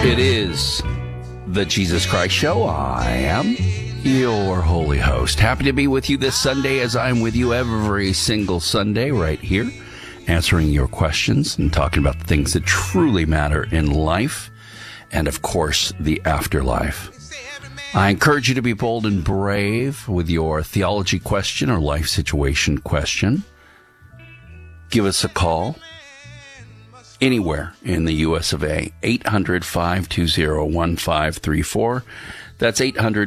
It is the Jesus Christ Show. I am your holy host. Happy to be with you this Sunday, as I'm with you every single Sunday right here, answering your questions and talking about the things that truly matter in life and, of course, the afterlife. I encourage you to be bold and brave with your theology question or life situation question. Give us a call anywhere in the U.S. of A. 800-520-1534. That's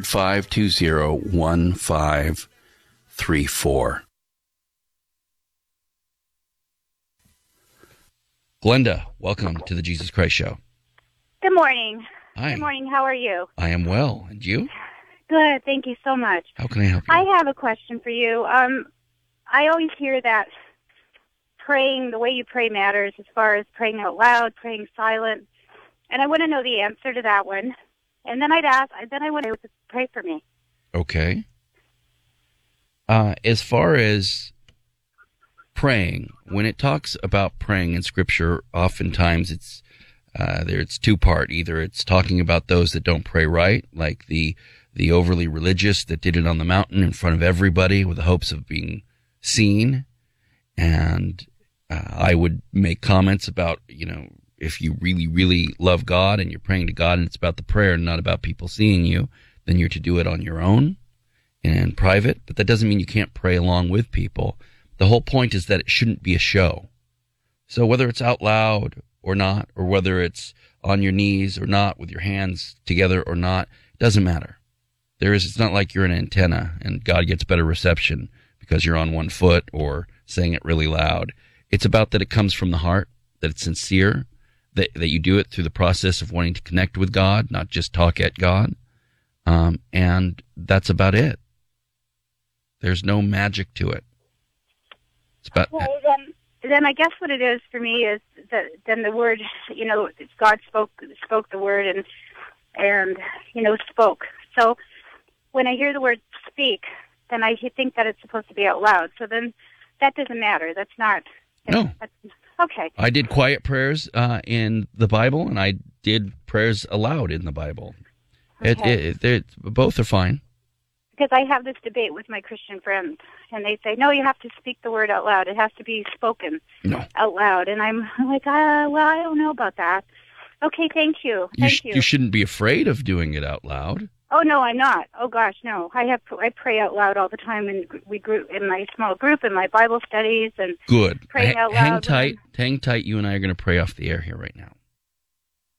800-520-1534. Glenda, welcome to the Jesus Christ Show. Good morning. Hi. Good morning. How are you? I am well. And you? Good. Thank you so much. How can I help you? I have a question for you. I always hear that praying, the way you pray matters as far as praying out loud, praying silent. And I want to know the answer to that one. And then I want to pray for me. Okay. As far as praying, when it talks about praying in Scripture, oftentimes it's two-part. Either it's talking about those that don't pray right, like the overly religious that did it on the mountain in front of everybody with the hopes of being seen. And I would make comments about, if you really, really love God and you're praying to God and it's about the prayer and not about people seeing you, then you're to do it on your own and in private. But that doesn't mean you can't pray along with people. The whole point is that it shouldn't be a show. So whether it's out loud or not, or whether it's on your knees or not, with your hands together or not, it doesn't matter. It's not like you're an antenna and God gets better reception because you're on one foot or saying it really loud. It's about that it comes from the heart, that it's sincere, that you do it through the process of wanting to connect with God, not just talk at God. And that's about it. There's no magic to it. It's about... Well, then I guess what it is for me is that then the word, God spoke the word and spoke. So when I hear the word speak, then I think that it's supposed to be out loud. So then that doesn't matter. That's not... No. Okay. I did quiet prayers in the Bible, and I did prayers aloud in the Bible. Okay. Both are fine. Because I have this debate with my Christian friends, and they say, no, you have to speak the word out loud. It has to be spoken out loud. And I'm like, well, I don't know about that. Okay, thank you. Thank you. You shouldn't be afraid of doing it out loud. Oh, no, I'm not. Oh, gosh, no. I pray out loud all the time, and we grew in my small group, in my Bible studies, and good. Praying out loud. Hang tight. You and I are going to pray off the air here right now.